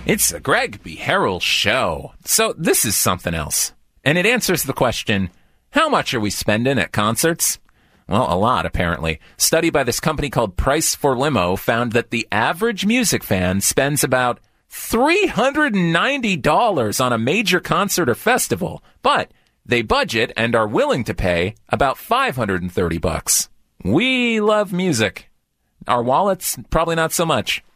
It's the Greg B. Harrell Show. So this is something else. And it answers the question, how much are we spending at concerts? Well, a lot, apparently. Study by this company called Price for Limo found that the average music fan spends about $390 on a major concert or festival, but they budget and are willing to pay about $530. We love music. Our wallets, probably not so much.